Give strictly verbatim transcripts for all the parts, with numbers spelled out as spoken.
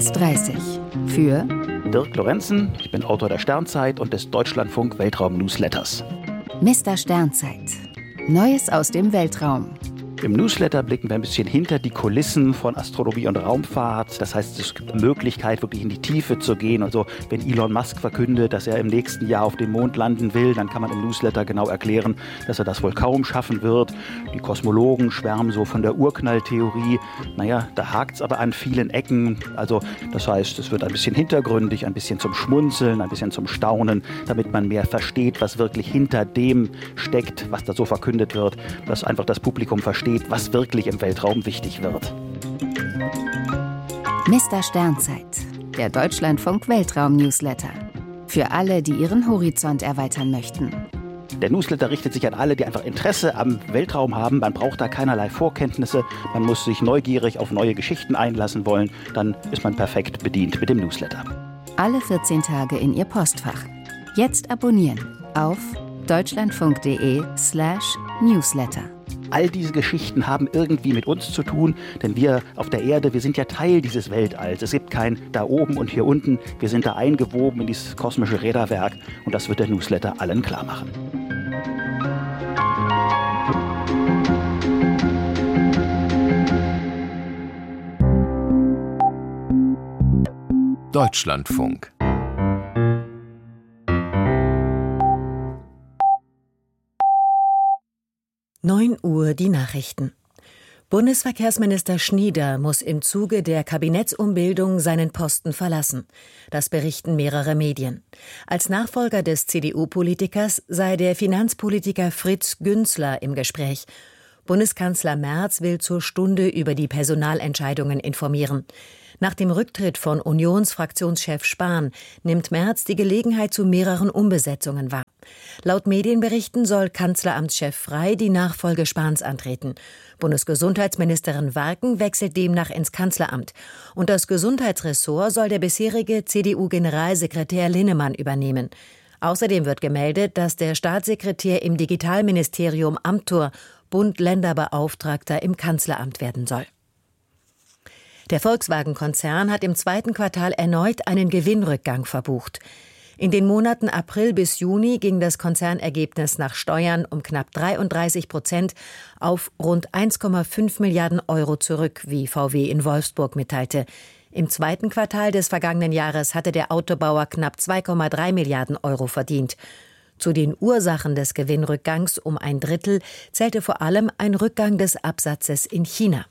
eins dreißig für Dirk Lorenzen, ich bin Autor der Sternzeit und des Deutschlandfunk Weltraum-Newsletters. Mister Sternzeit. Neues aus dem Weltraum. Im Newsletter blicken wir ein bisschen hinter die Kulissen von Astronomie und Raumfahrt. Das heißt, es gibt eine Möglichkeit, wirklich in die Tiefe zu gehen. Also wenn Elon Musk verkündet, dass er im nächsten Jahr auf dem Mond landen will, dann kann man im Newsletter genau erklären, dass er das wohl kaum schaffen wird. Die Kosmologen schwärmen so von der Urknalltheorie. Naja, da hakt es aber an vielen Ecken. Also das heißt, es wird ein bisschen hintergründig, ein bisschen zum Schmunzeln, ein bisschen zum Staunen, damit man mehr versteht, was wirklich hinter dem steckt, was da so verkündet wird, dass einfach das Publikum versteht, was wirklich im Weltraum wichtig wird. Mister Sternzeit, der Deutschlandfunk Weltraum-Newsletter. Für alle, die ihren Horizont erweitern möchten. Der Newsletter richtet sich an alle, die einfach Interesse am Weltraum haben. Man braucht da keinerlei Vorkenntnisse. Man muss sich neugierig auf neue Geschichten einlassen wollen. Dann ist man perfekt bedient mit dem Newsletter. Alle vierzehn Tage in Ihr Postfach. Jetzt abonnieren auf deutschlandfunk.de slash newsletter. All diese Geschichten haben irgendwie mit uns zu tun, denn wir auf der Erde, wir sind ja Teil dieses Weltalls. Es gibt kein da oben und hier unten. Wir sind da eingewoben in dieses kosmische Räderwerk und das wird der Newsletter allen klar machen. Deutschlandfunk. neun Uhr die Nachrichten. Bundesverkehrsminister Schnieder muss im Zuge der Kabinettsumbildung seinen Posten verlassen. Das berichten mehrere Medien. Als Nachfolger des C D U-Politikers sei der Finanzpolitiker Fritz Günzler im Gespräch. Bundeskanzler Merz will zur Stunde über die Personalentscheidungen informieren. Nach dem Rücktritt von Unionsfraktionschef Spahn nimmt Merz die Gelegenheit zu mehreren Umbesetzungen wahr. Laut Medienberichten soll Kanzleramtschef Frey die Nachfolge Spahns antreten. Bundesgesundheitsministerin Warken wechselt demnach ins Kanzleramt. Und das Gesundheitsressort soll der bisherige C D U-Generalsekretär Linnemann übernehmen. Außerdem wird gemeldet, dass der Staatssekretär im Digitalministerium Amthor Bund-Länder-Beauftragter im Kanzleramt werden soll. Der Volkswagen-Konzern hat im zweiten Quartal erneut einen Gewinnrückgang verbucht. In den Monaten April bis Juni ging das Konzernergebnis nach Steuern um knapp dreiunddreißig Prozent auf rund eins Komma fünf Milliarden Euro zurück, wie V W in Wolfsburg mitteilte. Im zweiten Quartal des vergangenen Jahres hatte der Autobauer knapp zwei Komma drei Milliarden Euro verdient. Zu den Ursachen des Gewinnrückgangs um ein Drittel zählte vor allem ein Rückgang des Absatzes in China.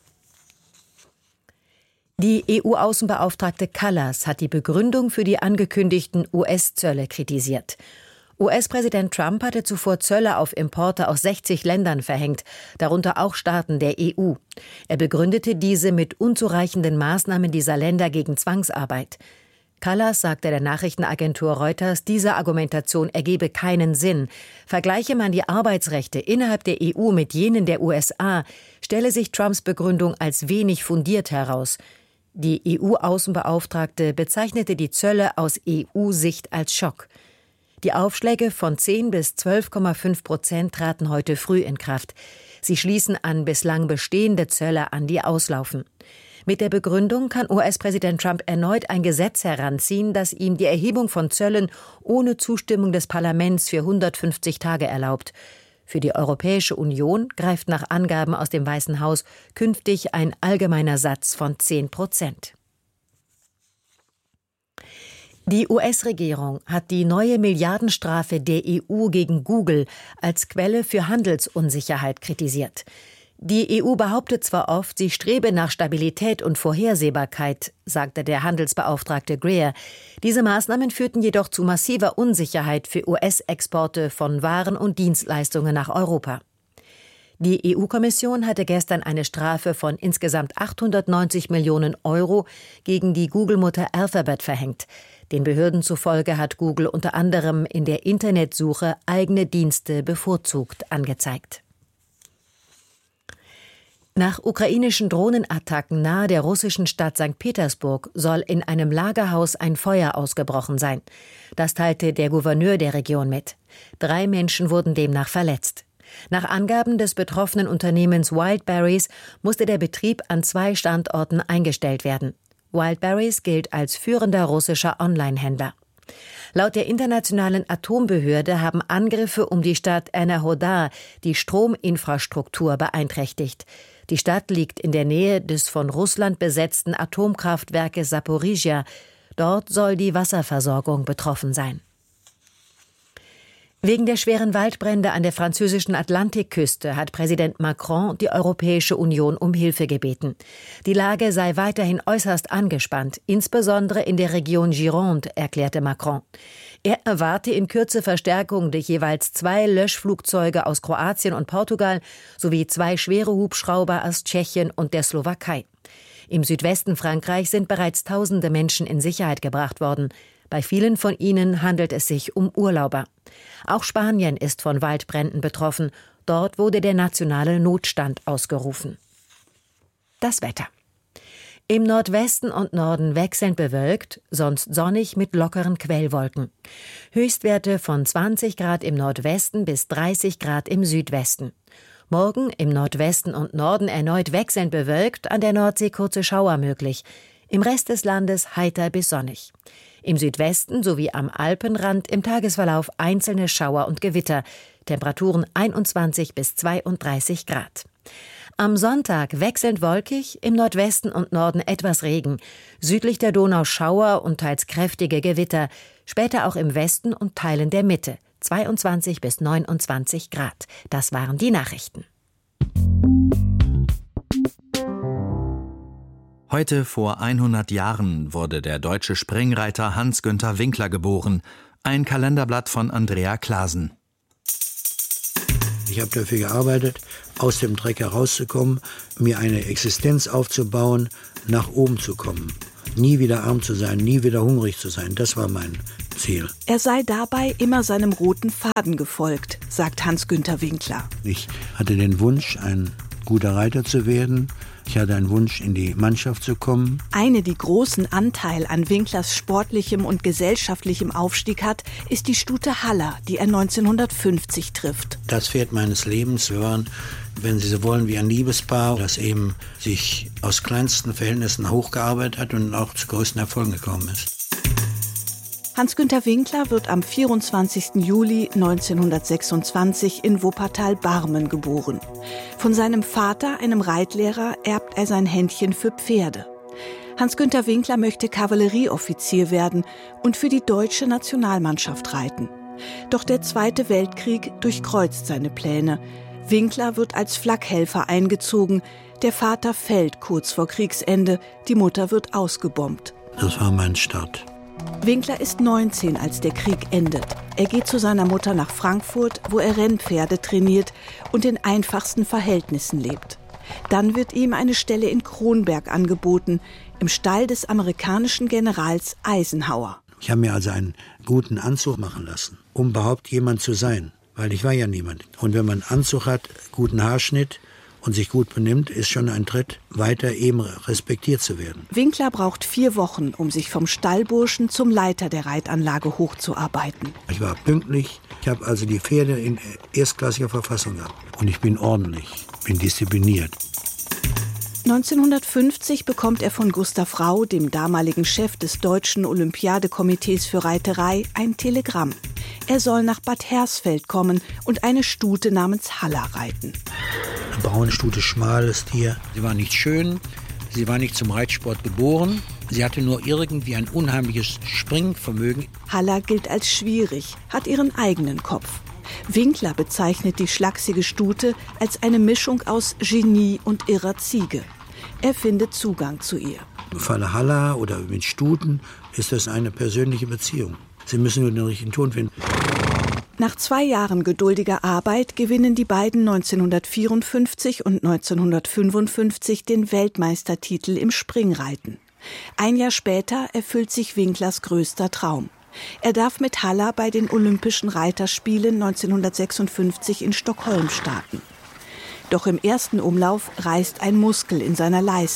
Die E U-Außenbeauftragte Kallas hat die Begründung für die angekündigten U S-Zölle kritisiert. U S-Präsident Trump hatte zuvor Zölle auf Importe aus sechzig Ländern verhängt, darunter auch Staaten der E U. Er begründete diese mit unzureichenden Maßnahmen dieser Länder gegen Zwangsarbeit. Kallas sagte der Nachrichtenagentur Reuters, diese Argumentation ergebe keinen Sinn. Vergleiche man die Arbeitsrechte innerhalb der E U mit jenen der U S A, stelle sich Trumps Begründung als wenig fundiert heraus. Die E U-Außenbeauftragte bezeichnete die Zölle aus E U-Sicht als Schock. Die Aufschläge von zehn bis zwölf Komma fünf Prozent traten heute früh in Kraft. Sie schließen an bislang bestehende Zölle an, die auslaufen. Mit der Begründung kann U S-Präsident Trump erneut ein Gesetz heranziehen, das ihm die Erhebung von Zöllen ohne Zustimmung des Parlaments für hundertfünfzig Tage erlaubt. Für die Europäische Union greift nach Angaben aus dem Weißen Haus künftig ein allgemeiner Satz von zehn Prozent. Die U S-Regierung hat die neue Milliardenstrafe der E U gegen Google als Quelle für Handelsunsicherheit kritisiert. Die E U behauptet zwar oft, sie strebe nach Stabilität und Vorhersehbarkeit, sagte der Handelsbeauftragte Greer. Diese Maßnahmen führten jedoch zu massiver Unsicherheit für U S-Exporte von Waren und Dienstleistungen nach Europa. Die E U-Kommission hatte gestern eine Strafe von insgesamt achthundertneunzig Millionen Euro gegen die Google-Mutter Alphabet verhängt. Den Behörden zufolge hat Google unter anderem in der Internetsuche eigene Dienste bevorzugt angezeigt. Nach ukrainischen Drohnenattacken nahe der russischen Stadt Sankt Petersburg soll in einem Lagerhaus ein Feuer ausgebrochen sein. Das teilte der Gouverneur der Region mit. Drei Menschen wurden demnach verletzt. Nach Angaben des betroffenen Unternehmens Wildberries musste der Betrieb an zwei Standorten eingestellt werden. Wildberries gilt als führender russischer Online-Händler. Laut der Internationalen Atombehörde haben Angriffe um die Stadt Enerhodar die Strominfrastruktur beeinträchtigt. Die Stadt liegt in der Nähe des von Russland besetzten Atomkraftwerkes Saporizhia. Dort soll die Wasserversorgung betroffen sein. Wegen der schweren Waldbrände an der französischen Atlantikküste hat Präsident Macron die Europäische Union um Hilfe gebeten. Die Lage sei weiterhin äußerst angespannt, insbesondere in der Region Gironde, erklärte Macron. Er erwarte in Kürze Verstärkung durch jeweils zwei Löschflugzeuge aus Kroatien und Portugal sowie zwei schwere Hubschrauber aus Tschechien und der Slowakei. Im Südwesten Frankreichs sind bereits tausende Menschen in Sicherheit gebracht worden. Bei vielen von ihnen handelt es sich um Urlauber. Auch Spanien ist von Waldbränden betroffen. Dort wurde der nationale Notstand ausgerufen. Das Wetter. Im Nordwesten und Norden wechselnd bewölkt, sonst sonnig mit lockeren Quellwolken. Höchstwerte von zwanzig Grad im Nordwesten bis dreißig Grad im Südwesten. Morgen im Nordwesten und Norden erneut wechselnd bewölkt, an der Nordsee kurze Schauer möglich. Im Rest des Landes heiter bis sonnig. Im Südwesten sowie am Alpenrand im Tagesverlauf einzelne Schauer und Gewitter. Temperaturen einundzwanzig bis zweiunddreißig Grad. Am Sonntag wechselnd wolkig, im Nordwesten und Norden etwas Regen. Südlich der Donau Schauer und teils kräftige Gewitter. Später auch im Westen und Teilen der Mitte. zweiundzwanzig bis neunundzwanzig Grad. Das waren die Nachrichten. Heute vor hundert Jahren wurde der deutsche Springreiter Hans-Günther Winkler geboren. Ein Kalenderblatt von Andrea Klaasen. Ich habe dafür gearbeitet, aus dem Dreck herauszukommen, mir eine Existenz aufzubauen, nach oben zu kommen. Nie wieder arm zu sein, nie wieder hungrig zu sein, das war mein Ziel. Er sei dabei immer seinem roten Faden gefolgt, sagt Hans-Günther Winkler. Ich hatte den Wunsch, ein guter Reiter zu werden. Ich hatte einen Wunsch, in die Mannschaft zu kommen. Eine, die großen Anteil an Winklers sportlichem und gesellschaftlichem Aufstieg hat, ist die Stute Haller, die er neunzehnhundertfünfzig trifft. Das Pferd meines Lebens. Wir waren, wenn Sie so wollen, wie ein Liebespaar, das eben sich aus kleinsten Verhältnissen hochgearbeitet hat und auch zu größten Erfolgen gekommen ist. Hans-Günther Winkler wird am vierundzwanzigsten Juli neunzehnhundertsechsundzwanzig in Wuppertal-Barmen geboren. Von seinem Vater, einem Reitlehrer, erbt er sein Händchen für Pferde. Hans-Günther Winkler möchte Kavallerieoffizier werden und für die deutsche Nationalmannschaft reiten. Doch der Zweite Weltkrieg durchkreuzt seine Pläne. Winkler wird als Flakhelfer eingezogen. Der Vater fällt kurz vor Kriegsende. Die Mutter wird ausgebombt. Das war mein Start. Winkler ist neunzehn, als der Krieg endet. Er geht zu seiner Mutter nach Frankfurt, wo er Rennpferde trainiert und in einfachsten Verhältnissen lebt. Dann wird ihm eine Stelle in Kronberg angeboten, im Stall des amerikanischen Generals Eisenhower. Ich habe mir also einen guten Anzug machen lassen, um überhaupt jemand zu sein, weil ich war ja niemand. Und wenn man einen Anzug hat, guten Haarschnitt und sich gut benimmt, ist schon ein Tritt, weiter eben respektiert zu werden. Winkler braucht vier Wochen, um sich vom Stallburschen zum Leiter der Reitanlage hochzuarbeiten. Ich war pünktlich, ich habe also die Pferde in erstklassiger Verfassung gehabt. Und ich bin ordentlich, bin diszipliniert. neunzehnhundertfünfzig bekommt er von Gustav Rau, dem damaligen Chef des Deutschen Olympiadekomitees für Reiterei, ein Telegramm. Er soll nach Bad Hersfeld kommen und eine Stute namens Haller reiten. Eine braune Stute, schmales Tier. Sie war nicht schön, sie war nicht zum Reitsport geboren. Sie hatte nur irgendwie ein unheimliches Springvermögen. Haller gilt als schwierig, hat ihren eigenen Kopf. Winkler bezeichnet die schlachsige Stute als eine Mischung aus Genie und irrer Ziege. Er findet Zugang zu ihr. Im Falle Haller oder mit Stuten ist das eine persönliche Beziehung. Sie müssen nur den richtigen Ton finden. Nach zwei Jahren geduldiger Arbeit gewinnen die beiden neunzehnhundertvierundfünfzig und neunzehnhundertfünfundfünfzig den Weltmeistertitel im Springreiten. Ein Jahr später erfüllt sich Winklers größter Traum. Er darf mit Haller bei den Olympischen Reiterspielen neunzehnhundertsechsundfünfzig in Stockholm starten. Doch im ersten Umlauf reißt ein Muskel in seiner Leiste.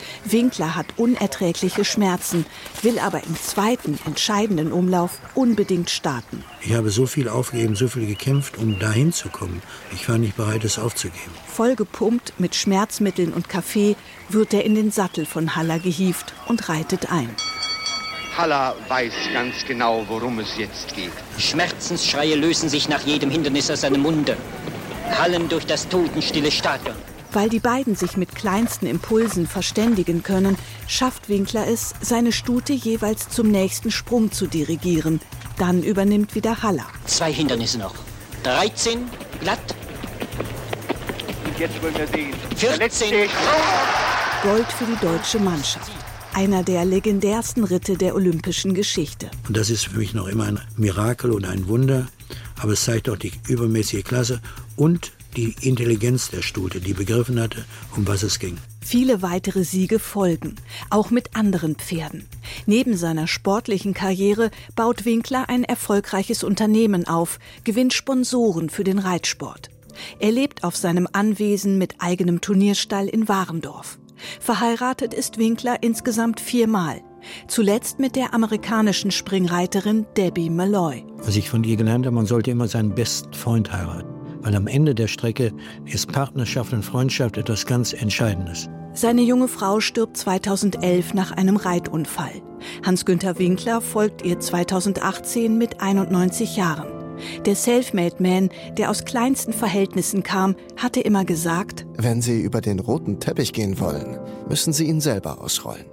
Winkler hat unerträgliche Schmerzen, will aber im zweiten, entscheidenden Umlauf unbedingt starten. Ich habe so viel aufgegeben, so viel gekämpft, um dahin zu kommen. Ich war nicht bereit, es aufzugeben. Vollgepumpt mit Schmerzmitteln und Kaffee wird er in den Sattel von Haller gehievt und reitet ein. Haller weiß ganz genau, worum es jetzt geht. Schmerzensschreie lösen sich nach jedem Hindernis aus seinem Munde, hallen durch das totenstille Stadion. Weil die beiden sich mit kleinsten Impulsen verständigen können, schafft Winkler es, seine Stute jeweils zum nächsten Sprung zu dirigieren. Dann übernimmt wieder Haller. Zwei Hindernisse noch. dreizehn, glatt. Und jetzt wollen wir sehen. vierzehn. Gold für die deutsche Mannschaft. Einer der legendärsten Ritte der olympischen Geschichte. Und das ist für mich noch immer ein Mirakel und ein Wunder. Aber es zeigt auch die übermäßige Klasse und die Intelligenz der Stute, die begriffen hatte, um was es ging. Viele weitere Siege folgen, auch mit anderen Pferden. Neben seiner sportlichen Karriere baut Winkler ein erfolgreiches Unternehmen auf, gewinnt Sponsoren für den Reitsport. Er lebt auf seinem Anwesen mit eigenem Turnierstall in Warendorf. Verheiratet ist Winkler insgesamt viermal. Zuletzt mit der amerikanischen Springreiterin Debbie Malloy. Was ich von ihr gelernt habe, man sollte immer seinen besten Freund heiraten. Weil am Ende der Strecke ist Partnerschaft und Freundschaft etwas ganz Entscheidendes. Seine junge Frau stirbt zweitausendelf nach einem Reitunfall. Hans-Günther Winkler folgt ihr zweitausendachtzehn mit einundneunzig Jahren. Der Selfmade-Man, der aus kleinsten Verhältnissen kam, hatte immer gesagt: Wenn Sie über den roten Teppich gehen wollen, müssen Sie ihn selber ausrollen.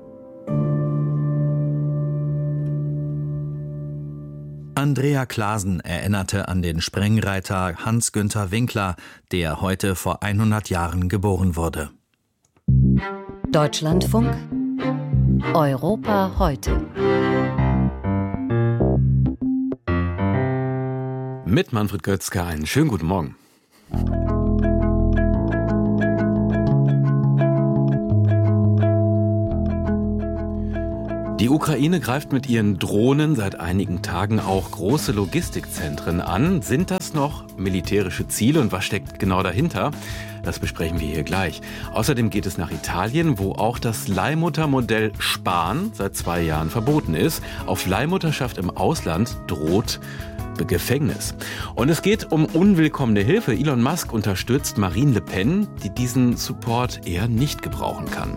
Andrea Klaasen erinnerte an den Sprengreiter Hans-Günther Winkler, der heute vor hundert Jahren geboren wurde. Deutschlandfunk Europa heute. Mit Manfred Götzke einen schönen guten Morgen. Die Ukraine greift mit ihren Drohnen seit einigen Tagen auch große Logistikzentren an. Sind das noch militärische Ziele und was steckt genau dahinter? Das besprechen wir hier gleich. Außerdem geht es nach Italien, wo auch das Leihmuttermodell Spahn seit zwei Jahren verboten ist. Auf Leihmutterschaft im Ausland droht Gefängnis. Und es geht um unwillkommene Hilfe. Elon Musk unterstützt Marine Le Pen, die diesen Support eher nicht gebrauchen kann.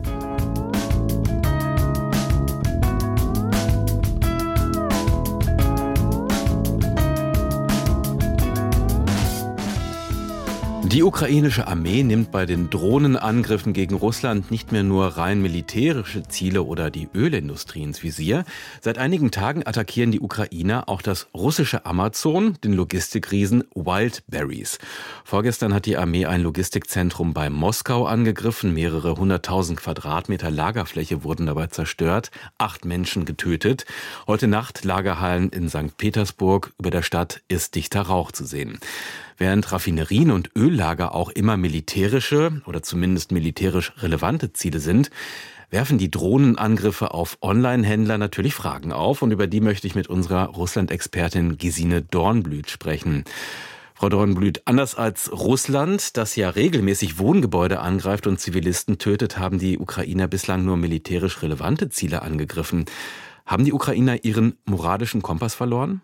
Die ukrainische Armee nimmt bei den Drohnenangriffen gegen Russland nicht mehr nur rein militärische Ziele oder die Ölindustrie ins Visier. Seit einigen Tagen attackieren die Ukrainer auch das russische Amazon, den Logistikriesen Wildberries. Vorgestern hat die Armee ein Logistikzentrum bei Moskau angegriffen. Mehrere hunderttausend Quadratmeter Lagerfläche wurden dabei zerstört, acht Menschen getötet. Heute Nacht Lagerhallen in Sankt Petersburg. Über der Stadt ist dichter Rauch zu sehen. Während Raffinerien und Öllager auch immer militärische oder zumindest militärisch relevante Ziele sind, werfen die Drohnenangriffe auf Online-Händler natürlich Fragen auf. Und über die möchte ich mit unserer Russland-Expertin Gesine Dornblüt sprechen. Frau Dornblüt, anders als Russland, das ja regelmäßig Wohngebäude angreift und Zivilisten tötet, haben die Ukrainer bislang nur militärisch relevante Ziele angegriffen. Haben die Ukrainer ihren moralischen Kompass verloren?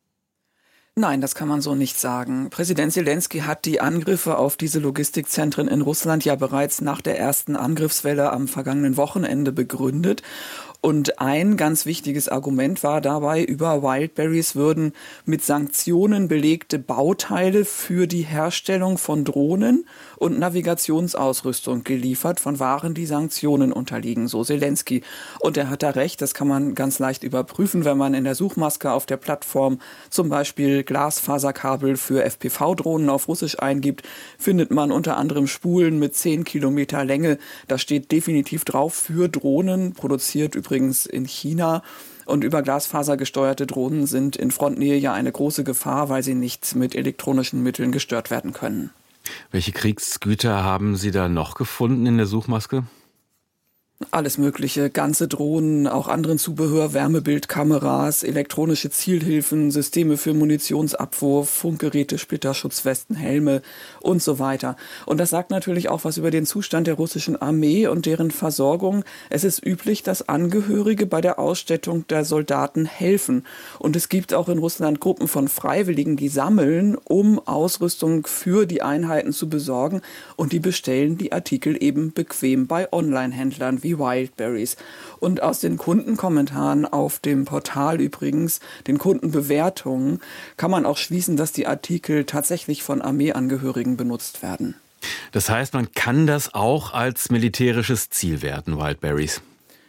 Nein, das kann man so nicht sagen. Präsident Selenskyj hat die Angriffe auf diese Logistikzentren in Russland ja bereits nach der ersten Angriffswelle am vergangenen Wochenende begründet. Und ein ganz wichtiges Argument war dabei, über Wildberries würden mit Sanktionen belegte Bauteile für die Herstellung von Drohnen und Navigationsausrüstung geliefert von Waren, die Sanktionen unterliegen, so Selenskyj. Und er hat da recht, das kann man ganz leicht überprüfen, wenn man in der Suchmaske auf der Plattform zum Beispiel Glasfaserkabel für F P V-Drohnen auf Russisch eingibt, findet man unter anderem Spulen mit zehn Kilometer Länge. Da steht definitiv drauf, für Drohnen, produziert übrigens in China. Und über Glasfaser gesteuerte Drohnen sind in Frontnähe ja eine große Gefahr, weil sie nicht mit elektronischen Mitteln gestört werden können. Welche Kriegsgüter haben Sie da noch gefunden in der Suchmaske? Alles Mögliche, ganze Drohnen, auch anderen Zubehör, Wärmebildkameras, elektronische Zielhilfen, Systeme für Munitionsabwurf, Funkgeräte, Splitterschutzwesten, Helme und so weiter. Und das sagt natürlich auch was über den Zustand der russischen Armee und deren Versorgung. Es ist üblich, dass Angehörige bei der Ausstattung der Soldaten helfen. Und es gibt auch in Russland Gruppen von Freiwilligen, die sammeln, um Ausrüstung für die Einheiten zu besorgen. Und die bestellen die Artikel eben bequem bei Online-Händlern wie Wildberries. Und aus den Kundenkommentaren auf dem Portal übrigens, den Kundenbewertungen, kann man auch schließen, dass die Artikel tatsächlich von Armeeangehörigen benutzt werden. Das heißt, man kann das auch als militärisches Ziel werten, Wildberries.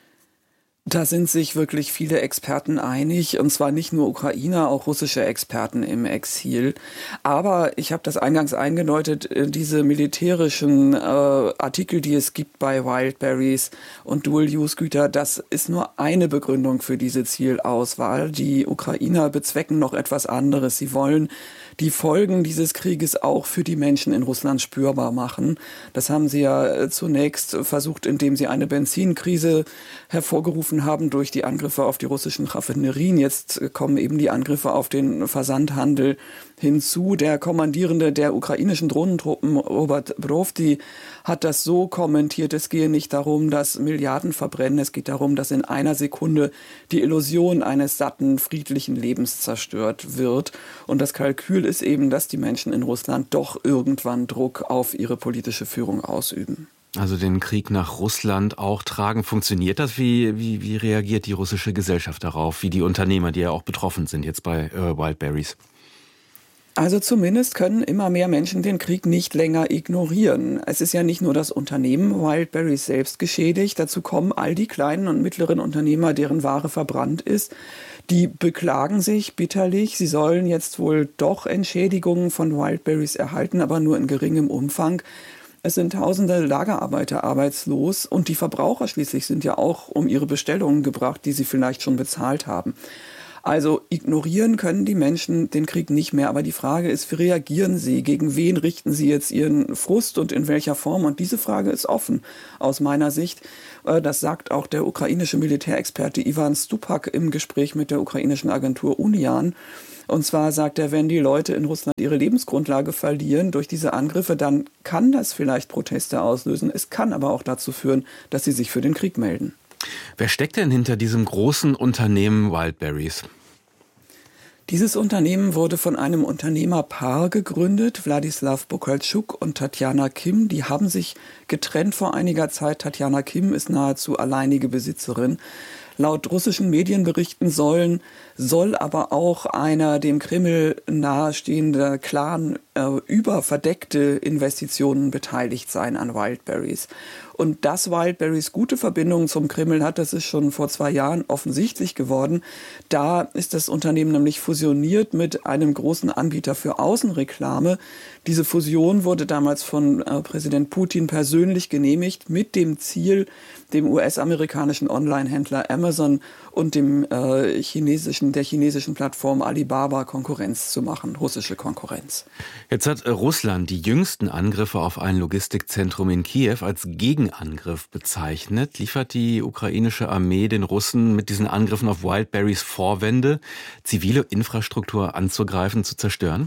Da sind sich wirklich viele Experten einig, und zwar nicht nur Ukrainer, auch russische Experten im Exil. Aber ich habe das eingangs eingedeutet, diese militärischen äh, Artikel, die es gibt bei Wildberries und Dual-Use-Güter, das ist nur eine Begründung für diese Zielauswahl. Die Ukrainer bezwecken noch etwas anderes. Sie wollen die Folgen dieses Krieges auch für die Menschen in Russland spürbar machen. Das haben sie ja zunächst versucht, indem sie eine Benzinkrise hervorgerufen haben durch die Angriffe auf die russischen Raffinerien. Jetzt kommen eben die Angriffe auf den Versandhandel hinzu. Der Kommandierende der ukrainischen Drohnentruppen, Robert Brovdi, hat das so kommentiert: Es gehe nicht darum, dass Milliarden verbrennen, es geht darum, dass in einer Sekunde die Illusion eines satten, friedlichen Lebens zerstört wird. Und das Kalkül ist eben, dass die Menschen in Russland doch irgendwann Druck auf ihre politische Führung ausüben. Also den Krieg nach Russland auch tragen. Funktioniert das? Wie, wie, wie reagiert die russische Gesellschaft darauf? Wie die Unternehmer, die ja auch betroffen sind jetzt bei äh, Wildberries? Also zumindest können immer mehr Menschen den Krieg nicht länger ignorieren. Es ist ja nicht nur das Unternehmen Wildberries selbst geschädigt. Dazu kommen all die kleinen und mittleren Unternehmer, deren Ware verbrannt ist. Die beklagen sich bitterlich. Sie sollen jetzt wohl doch Entschädigungen von Wildberries erhalten, aber nur in geringem Umfang. Es sind tausende Lagerarbeiter arbeitslos und die Verbraucher schließlich sind ja auch um ihre Bestellungen gebracht, die sie vielleicht schon bezahlt haben. Also ignorieren können die Menschen den Krieg nicht mehr, aber die Frage ist, wie reagieren sie? Gegen wen richten sie jetzt ihren Frust und in welcher Form? Und diese Frage ist offen aus meiner Sicht. Das sagt auch der ukrainische Militärexperte Ivan Stupak im Gespräch mit der ukrainischen Agentur Unian. Und zwar sagt er, wenn die Leute in Russland ihre Lebensgrundlage verlieren durch diese Angriffe, dann kann das vielleicht Proteste auslösen. Es kann aber auch dazu führen, dass sie sich für den Krieg melden. Wer steckt denn hinter diesem großen Unternehmen Wildberries? Dieses Unternehmen wurde von einem Unternehmerpaar gegründet, Wladislaw Bokaltschuk und Tatjana Kim. Die haben sich getrennt vor einiger Zeit. Tatjana Kim ist nahezu alleinige Besitzerin. Laut russischen Medienberichten sollen, soll aber auch einer dem Kreml nahestehender Clan äh, über verdeckte Investitionen beteiligt sein an Wildberries. Und dass Wildberries gute Verbindungen zum Kreml hat, das ist schon vor zwei Jahren offensichtlich geworden. Da ist das Unternehmen nämlich fusioniert mit einem großen Anbieter für Außenreklame. Diese Fusion wurde damals von äh, Präsident Putin persönlich genehmigt mit dem Ziel, dem U S-amerikanischen Online-Händler Amazon und dem äh, chinesischen, der chinesischen Plattform Alibaba Konkurrenz zu machen, russische Konkurrenz. Jetzt hat Russland die jüngsten Angriffe auf ein Logistikzentrum in Kiew als Gegenangriff bezeichnet. Liefert die ukrainische Armee den Russen mit diesen Angriffen auf Wildberries Vorwände, zivile Infrastruktur anzugreifen, zu zerstören?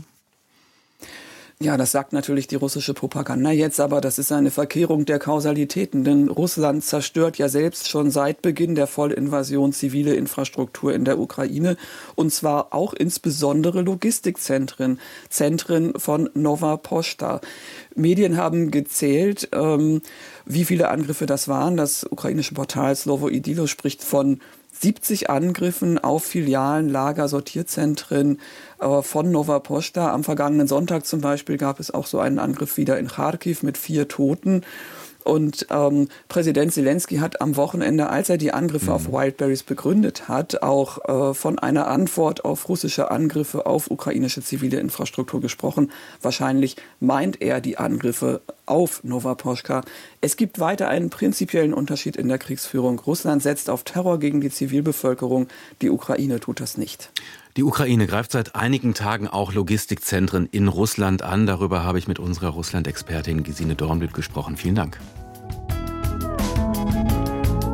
Ja, das sagt natürlich die russische Propaganda jetzt, aber das ist eine Verkehrung der Kausalitäten, denn Russland zerstört ja selbst schon seit Beginn der Vollinvasion zivile Infrastruktur in der Ukraine, und zwar auch insbesondere Logistikzentren, Zentren von Nova Pošta. Medien haben gezählt, ähm, wie viele Angriffe das waren. Das ukrainische Portal Slovo i Dilo spricht von siebzig Angriffen auf Filialen, Lager, Sortierzentren äh, von Nova Pošta. Am vergangenen Sonntag zum Beispiel gab es auch so einen Angriff wieder in Charkiw mit vier Toten. Und ähm, Präsident Zelensky hat am Wochenende, als er die Angriffe mhm. auf Wildberries begründet hat, auch äh, von einer Antwort auf russische Angriffe auf ukrainische zivile Infrastruktur gesprochen. Wahrscheinlich meint er die Angriffe auf Nova Pošta. Es gibt weiter einen prinzipiellen Unterschied in der Kriegsführung. Russland setzt auf Terror gegen die Zivilbevölkerung. Die Ukraine tut das nicht. Die Ukraine greift seit einigen Tagen auch Logistikzentren in Russland an. Darüber habe ich mit unserer Russland-Expertin Gesine Dornblüt gesprochen. Vielen Dank.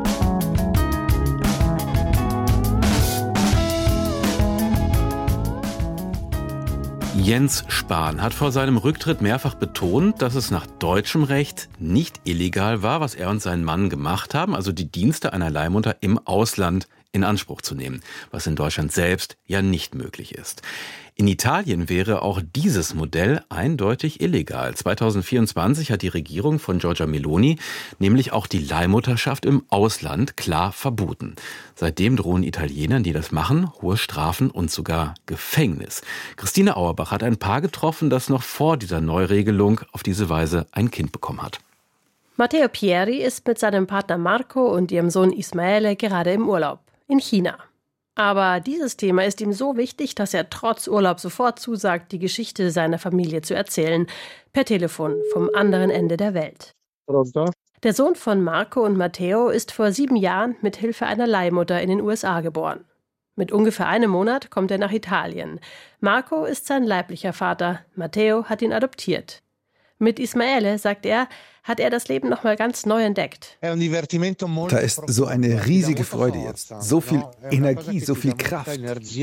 Jens Spahn hat vor seinem Rücktritt mehrfach betont, dass es nach deutschem Recht nicht illegal war, was er und sein Mann gemacht haben, also die Dienste einer Leihmutter im Ausland in Anspruch zu nehmen, was in Deutschland selbst ja nicht möglich ist. In Italien wäre auch dieses Modell eindeutig illegal. zweitausendvierundzwanzig hat die Regierung von Giorgia Meloni nämlich auch die Leihmutterschaft im Ausland klar verboten. Seitdem drohen Italienern, die das machen, hohe Strafen und sogar Gefängnis. Christine Auerbach hat ein Paar getroffen, das noch vor dieser Neuregelung auf diese Weise ein Kind bekommen hat. Matteo Pieri ist mit seinem Partner Marco und ihrem Sohn Ismaele gerade im Urlaub in China. Aber dieses Thema ist ihm so wichtig, dass er trotz Urlaub sofort zusagt, die Geschichte seiner Familie zu erzählen. Per Telefon vom anderen Ende der Welt. Pronto? Der Sohn von Marco und Matteo ist vor sieben Jahren mit Hilfe einer Leihmutter in den U S A geboren. Mit ungefähr einem Monat kommt er nach Italien. Marco ist sein leiblicher Vater. Matteo hat ihn adoptiert. Mit Ismaele, sagt er, hat er das Leben nochmal ganz neu entdeckt. Da ist so eine riesige Freude jetzt, so viel Energie, so viel Kraft.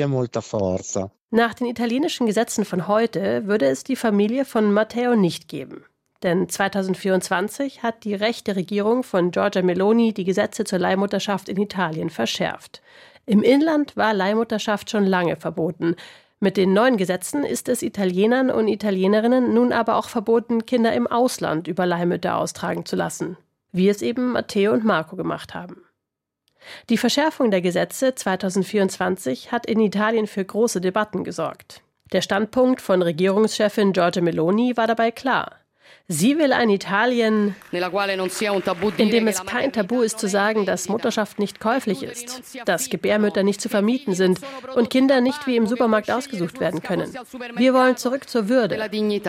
Nach den italienischen Gesetzen von heute würde es die Familie von Matteo nicht geben. Denn zweitausendvierundzwanzig hat die rechte Regierung von Giorgia Meloni die Gesetze zur Leihmutterschaft in Italien verschärft. Im Inland war Leihmutterschaft schon lange verboten. Mit den neuen Gesetzen ist es Italienern und Italienerinnen nun aber auch verboten, Kinder im Ausland über Leihmütter austragen zu lassen, wie es eben Matteo und Marco gemacht haben. Die Verschärfung der Gesetze zweitausendvierundzwanzig hat in Italien für große Debatten gesorgt. Der Standpunkt von Regierungschefin Giorgia Meloni war dabei klar. Sie will ein Italien, in dem es kein Tabu ist zu sagen, dass Mutterschaft nicht käuflich ist, dass Gebärmütter nicht zu vermieten sind und Kinder nicht wie im Supermarkt ausgesucht werden können. Wir wollen zurück zur Würde.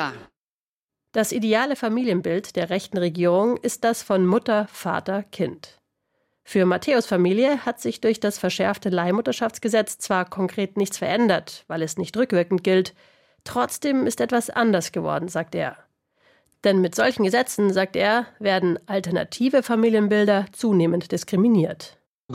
Das ideale Familienbild der rechten Regierung ist das von Mutter, Vater, Kind. Für Matteos Familie hat sich durch das verschärfte Leihmutterschaftsgesetz zwar konkret nichts verändert, weil es nicht rückwirkend gilt. Trotzdem ist etwas anders geworden, sagt er. Denn mit solchen Gesetzen, sagt er, werden alternative Familienbilder zunehmend diskriminiert.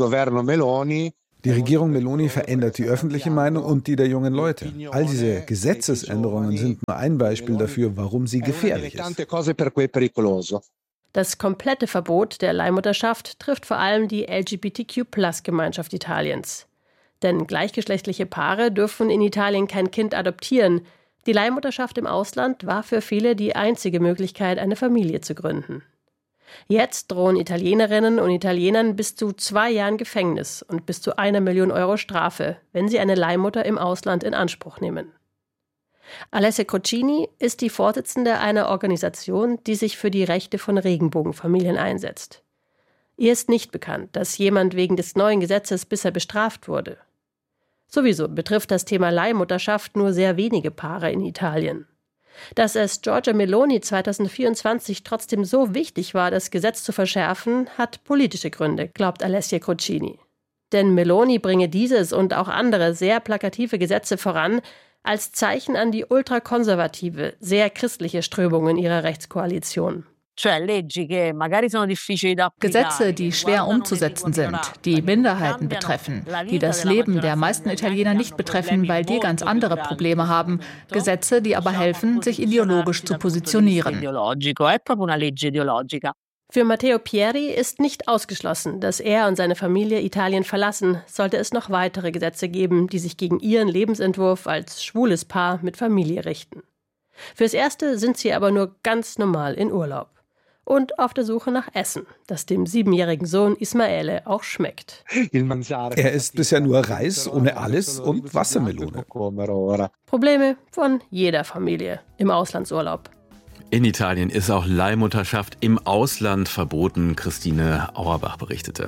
Die Regierung Meloni verändert die öffentliche Meinung und die der jungen Leute. All diese Gesetzesänderungen sind nur ein Beispiel dafür, warum sie gefährlich ist. Das komplette Verbot der Leihmutterschaft trifft vor allem die L G B T Q Plus Gemeinschaft Italiens. Denn gleichgeschlechtliche Paare dürfen in Italien kein Kind adoptieren. Die Leihmutterschaft im Ausland war für viele die einzige Möglichkeit, eine Familie zu gründen. Jetzt drohen Italienerinnen und Italienern bis zu zwei Jahren Gefängnis und bis zu einer Million Euro Strafe, wenn sie eine Leihmutter im Ausland in Anspruch nehmen. Alessia Crocini ist die Vorsitzende einer Organisation, die sich für die Rechte von Regenbogenfamilien einsetzt. Ihr ist nicht bekannt, dass jemand wegen des neuen Gesetzes bisher bestraft wurde. Sowieso betrifft das Thema Leihmutterschaft nur sehr wenige Paare in Italien. Dass es Giorgia Meloni zweitausendvierundzwanzig trotzdem so wichtig war, das Gesetz zu verschärfen, hat politische Gründe, glaubt Alessia Crocini. Denn Meloni bringe dieses und auch andere sehr plakative Gesetze voran, als Zeichen an die ultrakonservative, sehr christliche Strömung in ihrer Rechtskoalition. Gesetze, die schwer umzusetzen sind, die Minderheiten betreffen, die das Leben der meisten Italiener nicht betreffen, weil die ganz andere Probleme haben. Gesetze, die aber helfen, sich ideologisch zu positionieren. Für Matteo Pieri ist nicht ausgeschlossen, dass er und seine Familie Italien verlassen, sollte es noch weitere Gesetze geben, die sich gegen ihren Lebensentwurf als schwules Paar mit Familie richten. Fürs Erste sind sie aber nur ganz normal in Urlaub. Und auf der Suche nach Essen, das dem siebenjährigen Sohn Ismaele auch schmeckt. Er isst bisher nur Reis ohne alles und Wassermelone. Probleme von jeder Familie im Auslandsurlaub. In Italien ist auch Leihmutterschaft im Ausland verboten, Christine Auerbach berichtete.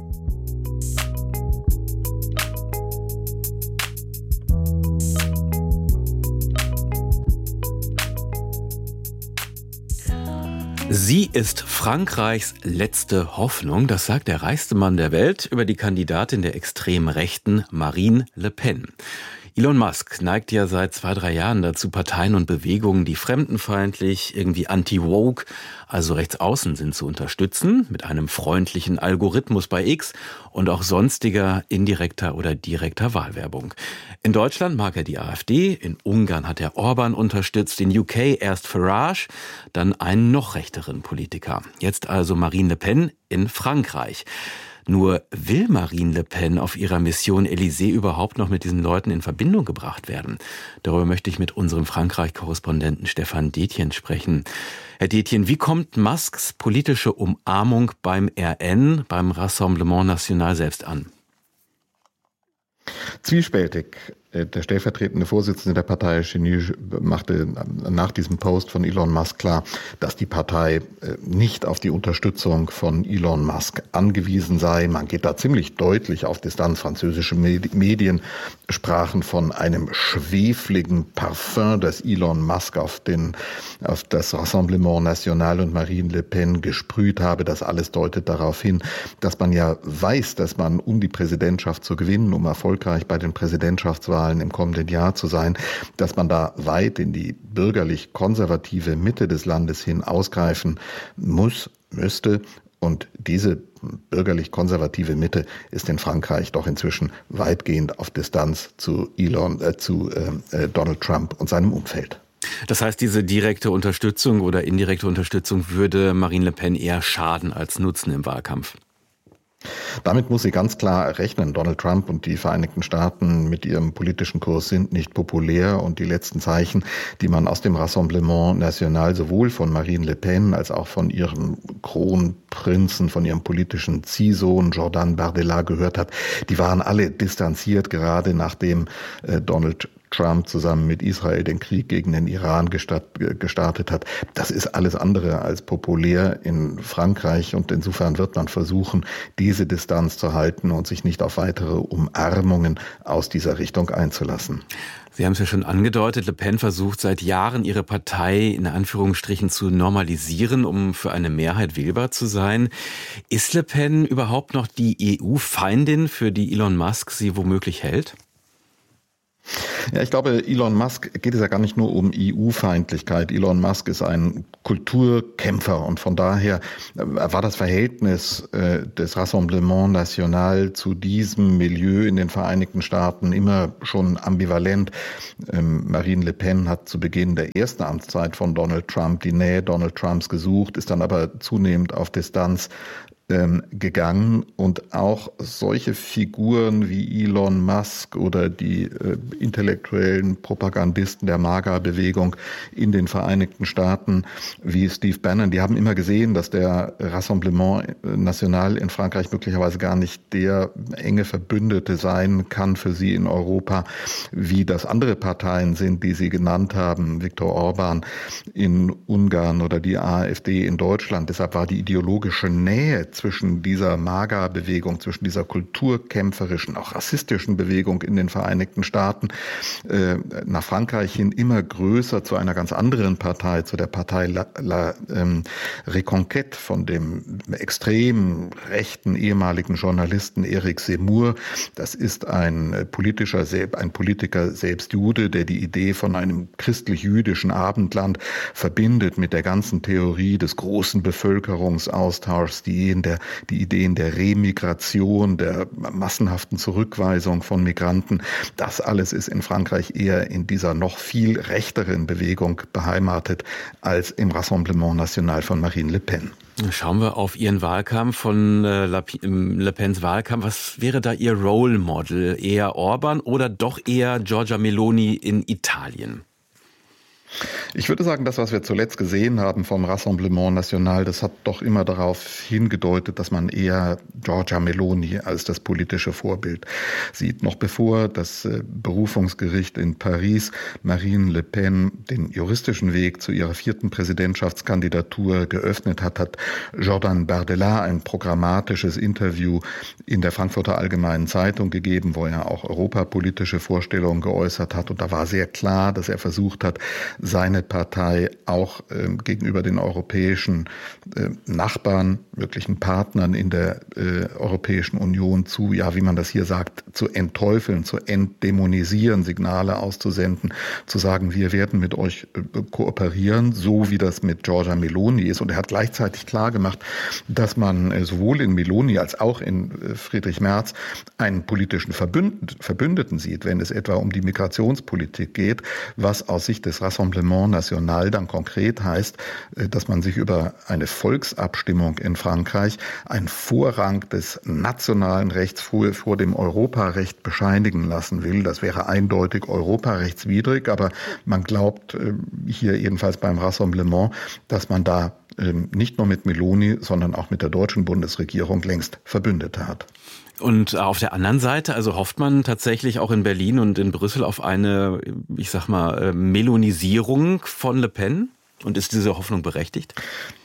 Sie ist Frankreichs letzte Hoffnung, das sagt der reichste Mann der Welt über die Kandidatin der extrem Rechten Marine Le Pen. Elon Musk neigt ja seit zwei, drei Jahren dazu, Parteien und Bewegungen, die fremdenfeindlich, irgendwie anti-woke, also rechts außen sind, zu unterstützen, mit einem freundlichen Algorithmus bei X und auch sonstiger indirekter oder direkter Wahlwerbung. In Deutschland mag er die AfD, in Ungarn hat er Orban unterstützt, in U K erst Farage, dann einen noch rechteren Politiker. Jetzt also Marine Le Pen in Frankreich. Nur will Marine Le Pen auf ihrer Mission Élysée überhaupt noch mit diesen Leuten in Verbindung gebracht werden? Darüber möchte ich mit unserem Frankreich-Korrespondenten Stefan Detjen sprechen. Herr Detjen, wie kommt Musks politische Umarmung beim R N, beim Rassemblement National selbst an? Zwiespältig. Der stellvertretende Vorsitzende der Partei Chenu machte nach diesem Post von Elon Musk klar, dass die Partei nicht auf die Unterstützung von Elon Musk angewiesen sei. Man geht da ziemlich deutlich auf Distanz. Französische Medien sprachen von einem schwefligen Parfum, das Elon Musk auf, den, auf das Rassemblement National und Marine Le Pen gesprüht habe. Das alles deutet darauf hin, dass man ja weiß, dass man, um die Präsidentschaft zu gewinnen, um erfolgreich bei den Präsidentschaftswahlen im kommenden Jahr zu sein, dass man da weit in die bürgerlich-konservative Mitte des Landes hin ausgreifen muss, müsste. Und diese bürgerlich-konservative Mitte ist in Frankreich doch inzwischen weitgehend auf Distanz zu Elon, äh, zu äh, Donald Trump und seinem Umfeld. Das heißt, diese direkte Unterstützung oder indirekte Unterstützung würde Marine Le Pen eher schaden als nutzen im Wahlkampf? Damit muss sie ganz klar rechnen. Donald Trump und die Vereinigten Staaten mit ihrem politischen Kurs sind nicht populär und die letzten Zeichen, die man aus dem Rassemblement National sowohl von Marine Le Pen als auch von ihrem Kronprinzen, von ihrem politischen Ziehsohn Jordan Bardella gehört hat, die waren alle distanziert, gerade nachdem äh, Donald Trump zusammen mit Israel den Krieg gegen den Iran gestartet hat. Das ist alles andere als populär in Frankreich und insofern wird man versuchen, diese Distanz zu halten und sich nicht auf weitere Umarmungen aus dieser Richtung einzulassen. Sie haben es ja schon angedeutet, Le Pen versucht seit Jahren, ihre Partei in Anführungsstrichen zu normalisieren, um für eine Mehrheit wählbar zu sein. Ist Le Pen überhaupt noch die E U-Feindin, für die Elon Musk sie womöglich hält? Ja, ich glaube, Elon Musk geht es ja gar nicht nur um E U-Feindlichkeit. Elon Musk ist ein Kulturkämpfer und von daher war das Verhältnis äh, des Rassemblement National zu diesem Milieu in den Vereinigten Staaten immer schon ambivalent. Ähm, Marine Le Pen hat zu Beginn der ersten Amtszeit von Donald Trump die Nähe Donald Trumps gesucht, ist dann aber zunehmend auf Distanz gegangen und auch solche Figuren wie Elon Musk oder die äh, intellektuellen Propagandisten der MAGA-Bewegung in den Vereinigten Staaten wie Steve Bannon, die haben immer gesehen, dass der Rassemblement National in Frankreich möglicherweise gar nicht der enge Verbündete sein kann für sie in Europa, wie das andere Parteien sind, die sie genannt haben, Viktor Orban in Ungarn oder die AfD in Deutschland. Deshalb war die ideologische Nähe zwischen dieser MAGA-Bewegung, zwischen dieser kulturkämpferischen, auch rassistischen Bewegung in den Vereinigten Staaten äh, nach Frankreich hin immer größer zu einer ganz anderen Partei, zu der Partei La, La ähm, Reconquête von dem extrem rechten ehemaligen Journalisten Eric Zemmour. Das ist ein politischer, ein Politiker, selbst Jude, der die Idee von einem christlich-jüdischen Abendland verbindet mit der ganzen Theorie des großen Bevölkerungsaustauschs, die in der die Ideen der Remigration, der massenhaften Zurückweisung von Migranten, das alles ist in Frankreich eher in dieser noch viel rechteren Bewegung beheimatet als im Rassemblement National von Marine Le Pen. Schauen wir auf Ihren Wahlkampf, von äh, Le Pens Wahlkampf. Was wäre da Ihr Role Model? Eher Orban oder doch eher Giorgia Meloni in Italien? Ich würde sagen, das, was wir zuletzt gesehen haben vom Rassemblement National, das hat doch immer darauf hingedeutet, dass man eher Giorgia Meloni als das politische Vorbild sieht. Noch bevor das Berufungsgericht in Paris Marine Le Pen den juristischen Weg zu ihrer vierten Präsidentschaftskandidatur geöffnet hat, hat Jordan Bardella ein programmatisches Interview in der Frankfurter Allgemeinen Zeitung gegeben, wo er auch europapolitische Vorstellungen geäußert hat. Und da war sehr klar, dass er versucht hat, seine Partei auch äh, gegenüber den europäischen äh, Nachbarn, wirklichen Partnern in der äh, Europäischen Union zu, ja, wie man das hier sagt, zu entteufeln, zu entdämonisieren, Signale auszusenden, zu sagen, wir werden mit euch äh, kooperieren, so wie das mit Giorgia Meloni ist. Und er hat gleichzeitig klar gemacht, dass man äh, sowohl in Meloni als auch in äh, Friedrich Merz einen politischen Verbünd- Verbündeten sieht, wenn es etwa um die Migrationspolitik geht, was aus Sicht des Rassemblement National dann konkret heißt, äh, dass man sich über eine Volksabstimmung in Frankreich einen Vorrang des nationalen Rechts vor, vor dem Europarecht bescheinigen lassen will. Das wäre eindeutig europarechtswidrig, aber man glaubt äh, hier jedenfalls beim Rassemblement, dass man da äh, nicht nur mit Meloni, sondern auch mit der deutschen Bundesregierung längst Verbündete hat. Und auf der anderen Seite, also hofft man tatsächlich auch in Berlin und in Brüssel auf eine, ich sag mal, Melonisierung von Le Pen? Und ist diese Hoffnung berechtigt?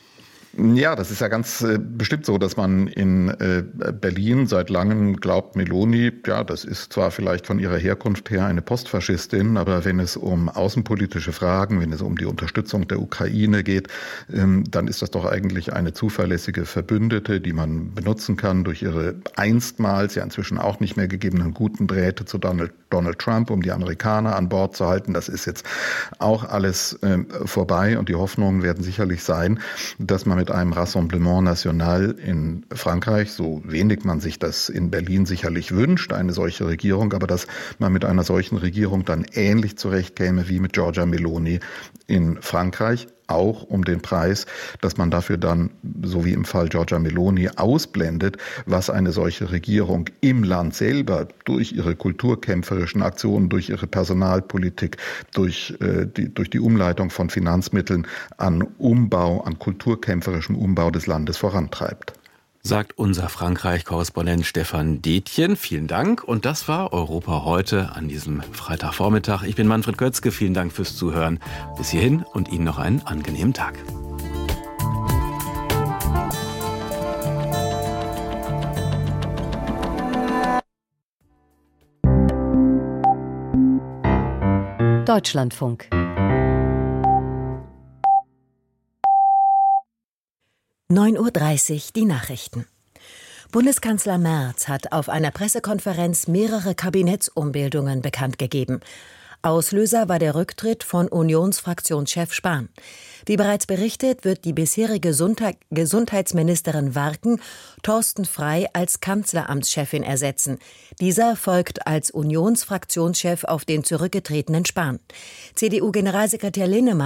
Ja, das ist ja ganz äh, bestimmt so, dass man in äh, Berlin seit langem glaubt, Meloni, ja, das ist zwar vielleicht von ihrer Herkunft her eine Postfaschistin, aber wenn es um außenpolitische Fragen, wenn es um die Unterstützung der Ukraine geht, ähm, dann ist das doch eigentlich eine zuverlässige Verbündete, die man benutzen kann durch ihre einstmals, ja inzwischen auch nicht mehr gegebenen guten Drähte zu Donald, Donald Trump, um die Amerikaner an Bord zu halten. Das ist jetzt auch alles äh, vorbei und die Hoffnungen werden sicherlich sein, dass man mit einem Rassemblement National in Frankreich, so wenig man sich das in Berlin sicherlich wünscht, eine solche Regierung, aber dass man mit einer solchen Regierung dann ähnlich zurechtkäme wie mit Giorgia Meloni in Frankreich, auch um den Preis, dass man dafür dann, so wie im Fall Giorgia Meloni, ausblendet, was eine solche Regierung im Land selber durch ihre kulturkämpferischen Aktionen, durch ihre Personalpolitik, durch, äh, die, durch die Umleitung von Finanzmitteln an Umbau, an kulturkämpferischem Umbau des Landes vorantreibt. Sagt unser Frankreich-Korrespondent Stefan Detjen. Vielen Dank. Und das war Europa heute an diesem Freitagvormittag. Ich bin Manfred Götzke. Vielen Dank fürs Zuhören. Bis hierhin und Ihnen noch einen angenehmen Tag. Deutschlandfunk. neun Uhr dreißig, die Nachrichten. Bundeskanzler Merz hat auf einer Pressekonferenz mehrere Kabinettsumbildungen bekannt gegeben. Auslöser war der Rücktritt von Unionsfraktionschef Spahn. Wie bereits berichtet, wird die bisherige Gesundheitsministerin Warken Thorsten Frey als Kanzleramtschefin ersetzen. Dieser folgt als Unionsfraktionschef auf den zurückgetretenen Spahn. C D U-Generalsekretär Linnemann